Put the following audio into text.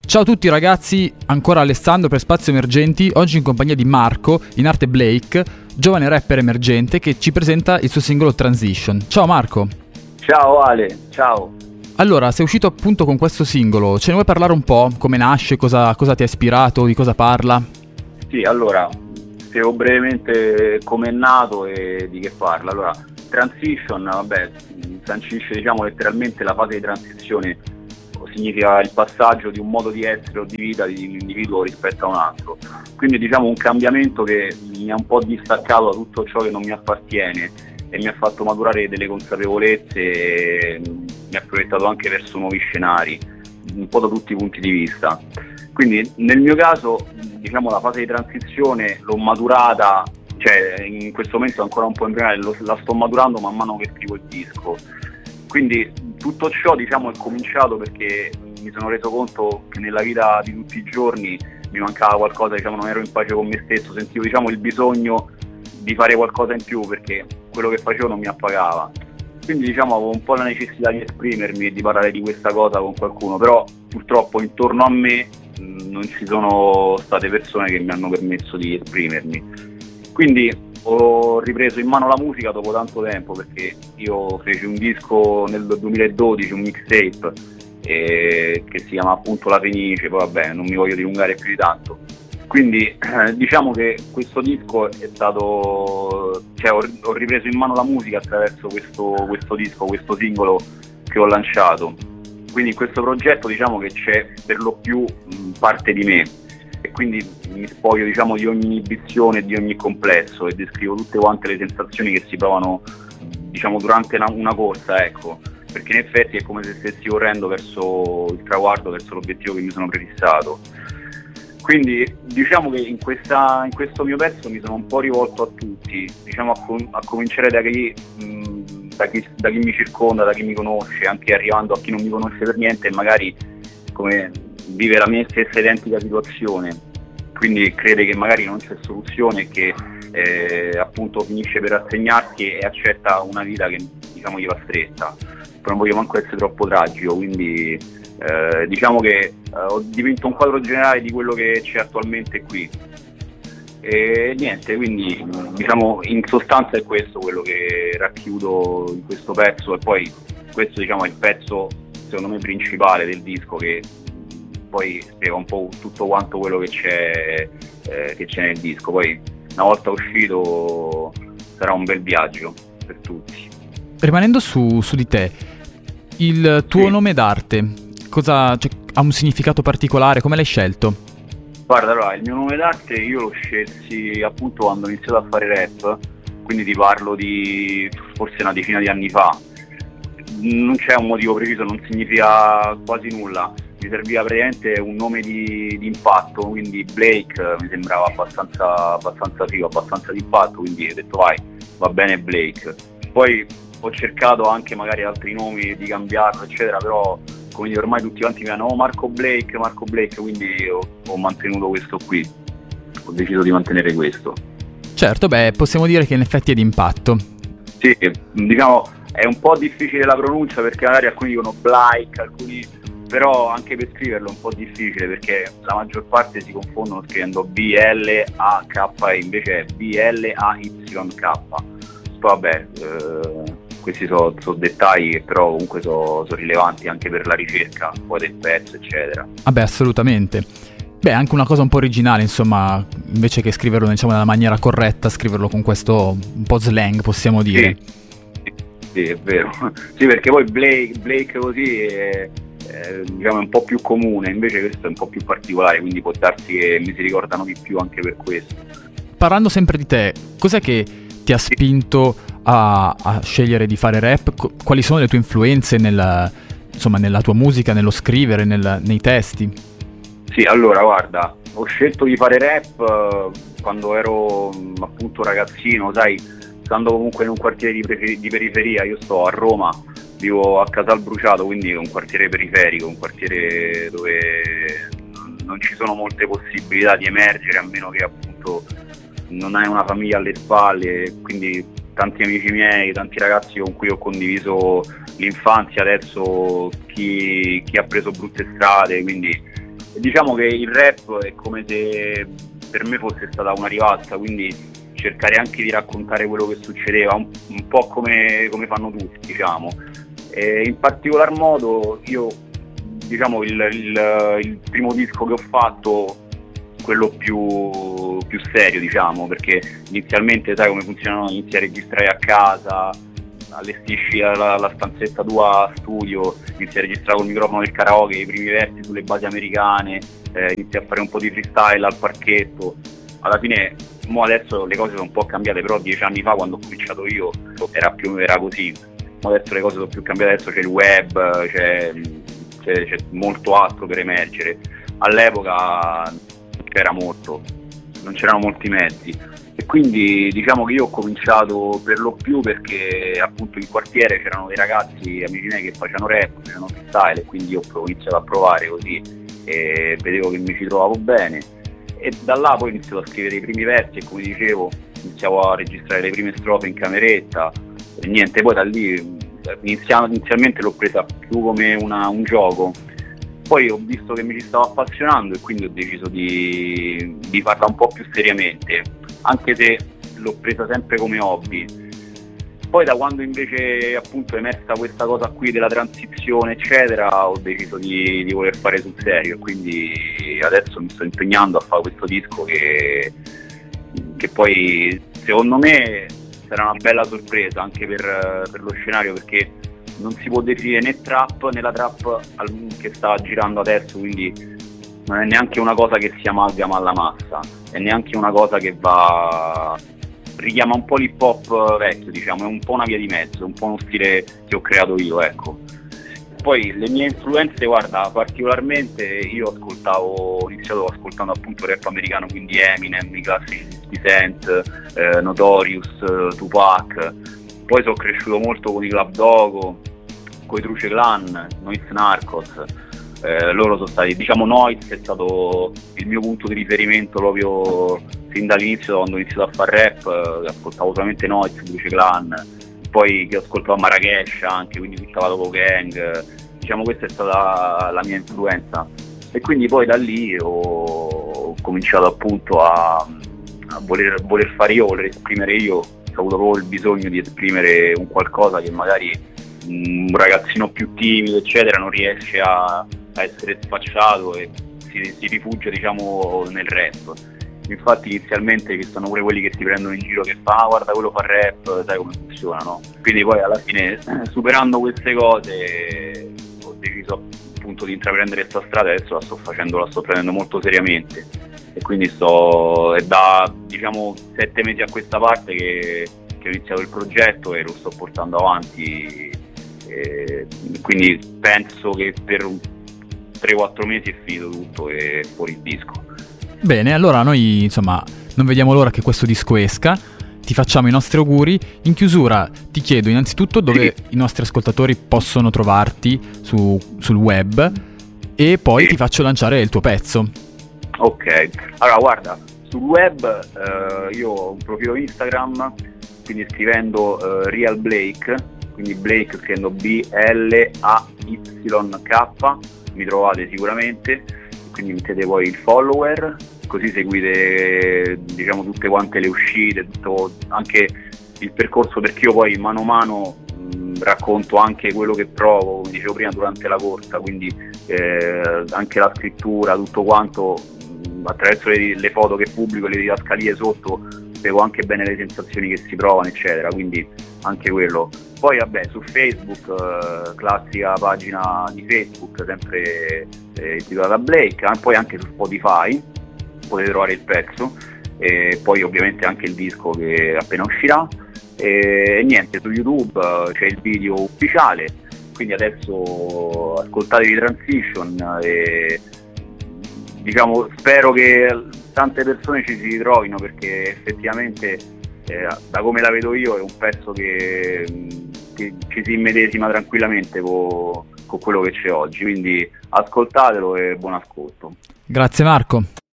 Ciao a tutti ragazzi, ancora Alessandro per Spazio Emergenti, oggi in compagnia di Marco, in arte Blake, giovane rapper emergente che ci presenta il suo singolo Transition. Ciao Marco! Ciao Ale, ciao! Allora, sei uscito appunto con questo singolo, ce ne vuoi parlare un po'? Come nasce, cosa ti ha ispirato, di cosa parla? Sì, allora, spiego brevemente come è nato e di che parla. Allora, Transition, vabbè, sancisce diciamo letteralmente la fase di transizione, significa il passaggio di un modo di essere o di vita di un individuo rispetto a un altro. Quindi diciamo un cambiamento che mi ha un po' distaccato da tutto ciò che non mi appartiene e mi ha fatto maturare delle consapevolezze e mi ha proiettato anche verso nuovi scenari, un po' da tutti i punti di vista. Quindi nel mio caso diciamo la fase di transizione l'ho maturata, cioè in questo momento ancora un po' embrionale, la sto maturando man mano che scrivo il disco. Quindi tutto ciò diciamo è cominciato perché mi sono reso conto che nella vita di tutti i giorni mi mancava qualcosa, diciamo non ero in pace con me stesso, sentivo diciamo il bisogno di fare qualcosa in più perché quello che facevo non mi appagava. Quindi diciamo avevo un po' la necessità di esprimermi e di parlare di questa cosa con qualcuno, però purtroppo intorno a me non ci sono state persone che mi hanno permesso di esprimermi. Quindi ho ripreso in mano la musica dopo tanto tempo perché io feci un disco nel 2012, un mixtape che si chiama appunto La Fenice, poi vabbè non mi voglio dilungare più di tanto. Quindi diciamo che questo disco è stato, cioè ho ripreso in mano la musica attraverso questo disco, questo singolo che ho lanciato. Quindi in questo progetto diciamo che c'è per lo più parte di me e quindi mi spoglio diciamo di ogni inibizione e di ogni complesso e descrivo tutte quante le sensazioni che si provano diciamo durante una corsa, ecco, perché in effetti è come se stessi correndo verso il traguardo, verso l'obiettivo che mi sono prefissato. Quindi diciamo che in questo mio pezzo mi sono un po' rivolto a tutti, diciamo a cominciare da chi mi circonda, da chi mi conosce, anche arrivando a chi non mi conosce per niente e magari come vive la mia stessa identica situazione, quindi crede che magari non c'è soluzione e che appunto finisce per rassegnarsi e accetta una vita che diciamo gli va stretta. Poi non voglio manco essere troppo tragico, quindi diciamo che ho dipinto un quadro generale di quello che c'è attualmente qui e niente, quindi diciamo in sostanza è questo quello che racchiudo in questo pezzo e poi questo diciamo è il pezzo secondo me principale del disco che poi spiega un po' tutto quanto quello che c'è nel disco. Poi una volta uscito sarà un bel viaggio per tutti. Rimanendo su di te, il tuo nome d'arte ha un significato particolare? Come l'hai scelto? Guarda, allora, il mio nome d'arte io lo scelsi appunto quando ho iniziato a fare rap, quindi ti parlo di forse una decina di anni fa. Non c'è un motivo preciso, non significa quasi nulla. Mi serviva praticamente un nome di impatto, quindi Blake mi sembrava abbastanza figo, abbastanza di impatto, quindi ho detto vai, va bene Blake. Poi ho cercato anche magari altri nomi di cambiarlo eccetera, però come dire ormai tutti quanti mi hanno Marco Blake, quindi ho mantenuto questo qui, ho deciso di mantenere questo. Certo, beh, possiamo dire che in effetti è d'impatto. Sì, diciamo è un po' difficile la pronuncia perché magari alcuni dicono Blake, però anche per scriverlo è un po' difficile perché la maggior parte si confondono scrivendo B-L-A-K e invece è B-L-A-Y-K. Poi vabbè, questi sono dettagli che però comunque sono rilevanti anche per la ricerca poi del pezzo eccetera. Vabbè, assolutamente. Beh, anche una cosa un po' originale, insomma, invece che scriverlo diciamo nella maniera corretta, scriverlo con questo un po' slang, possiamo dire. Sì, è vero. Sì, perché poi Blake così è diciamo un po' più comune, invece questo è un po' più particolare, quindi può darsi che mi si ricordano di più anche per questo. Parlando sempre di te, cos'è che ti ha spinto a scegliere di fare rap? Quali sono le tue influenze nella tua musica, nello scrivere, nei testi? Sì, allora guarda, ho scelto di fare rap quando ero appunto ragazzino, sai, stando comunque in un quartiere di periferia, io sto a Roma, vivo a Casalbruciato, quindi è un quartiere periferico, un quartiere dove non ci sono molte possibilità di emergere a meno che appunto non hai una famiglia alle spalle, quindi tanti amici miei, tanti ragazzi con cui ho condiviso l'infanzia, adesso chi ha preso brutte strade, quindi Diciamo che il rap è come se per me fosse stata una rivalsa, quindi cercare anche di raccontare quello che succedeva, un po' come fanno tutti, diciamo. E in particolar modo io, diciamo, il primo disco che ho fatto, quello più serio, diciamo, perché inizialmente sai come funzionano, inizi a registrare a casa, allestisci la stanzetta tua studio, inizi a registrare col microfono del karaoke i primi versi sulle basi americane, inizi a fare un po' di freestyle al parchetto. Alla fine, mo adesso le cose sono un po' cambiate, però 10 anni fa, quando ho cominciato io, era così. Mo adesso le cose sono più cambiate, adesso c'è il web, c'è molto altro per emergere. All'epoca non c'erano molti mezzi, e quindi diciamo che io ho cominciato per lo più perché appunto in quartiere c'erano dei ragazzi amici miei che facevano rap, facevano freestyle, e quindi io ho iniziato a provare così e vedevo che mi ci trovavo bene, e da là poi ho iniziato a scrivere i primi versi e, come dicevo, iniziavo a registrare le prime strofe in cameretta e niente. Poi da lì inizialmente l'ho presa più come un gioco. Poi ho visto che mi ci stavo appassionando e quindi ho deciso di farla un po' più seriamente, anche se l'ho presa sempre come hobby. Poi da quando invece appunto è emersa questa cosa qui della transizione eccetera, ho deciso di voler fare sul serio, e quindi adesso mi sto impegnando a fare questo disco che poi secondo me sarà una bella sorpresa anche per lo scenario, perché non si può definire né trap né la trap che sta girando adesso, quindi non è neanche una cosa che si amalgama alla massa, è neanche una cosa che richiama un po' l'hip hop vecchio, diciamo, è un po' una via di mezzo, un po' uno stile che ho creato io, ecco. Poi le mie influenze, guarda, particolarmente io ho iniziato ascoltando appunto rap americano, quindi Eminem, i classici 50 Cent, Notorious, Tupac. Poi sono cresciuto molto con i Club Dogo, con i Truce Clan, Noise Narcos. Loro sono stati, diciamo, Noise è stato il mio punto di riferimento proprio fin dall'inizio, quando ho iniziato a fare rap, ascoltavo solamente Noise, Truce Clan, poi che ascoltavo Marrakesh anche, quindi tutta la Dogo Gang, diciamo questa è stata la mia influenza, e quindi poi da lì ho cominciato appunto a voler fare io, voler esprimere io. Ho avuto proprio il bisogno di esprimere un qualcosa che magari un ragazzino più timido eccetera non riesce a essere sfacciato, e si rifugia, diciamo, nel rap. Infatti inizialmente ci sono pure quelli che ti prendono in giro, che fa guarda quello fa rap, sai come funziona, no? Quindi poi alla fine, superando queste cose, ho deciso appunto di intraprendere questa strada, e adesso la sto prendendo molto seriamente, e quindi è da, diciamo, 7 mesi a questa parte che ho iniziato il progetto e lo sto portando avanti, quindi penso che per 3-4 mesi è finito tutto e fuori il disco. Bene, allora noi insomma non vediamo l'ora che questo disco esca, ti facciamo i nostri auguri. In chiusura ti chiedo innanzitutto dove i nostri ascoltatori possono trovarti sul web, e poi ti faccio lanciare il tuo pezzo. Ok, allora guarda, sul web io ho un profilo Instagram, quindi scrivendo Real Blake, quindi Blake scrivendo BLAYK, mi trovate sicuramente, quindi mettete poi il follower, così seguite, diciamo, tutte quante le uscite, tutto, anche il percorso, perché io poi mano a mano racconto anche quello che provo, come dicevo prima, durante la corsa, quindi anche la scrittura, tutto quanto, attraverso le foto che pubblico e le didascalie sotto, spiego anche bene le sensazioni che si provano eccetera, quindi anche quello. Poi vabbè, su Facebook, classica pagina di Facebook, sempre intitolata Blake, poi anche su Spotify potete trovare il pezzo, e poi ovviamente anche il disco che appena uscirà, e niente, su YouTube c'è il video ufficiale, quindi adesso ascoltatevi Transition, e diciamo spero che tante persone ci si ritrovino, perché effettivamente da come la vedo io è un pezzo che ci si immedesima tranquillamente con quello che c'è oggi, quindi ascoltatelo e buon ascolto. Grazie Marco.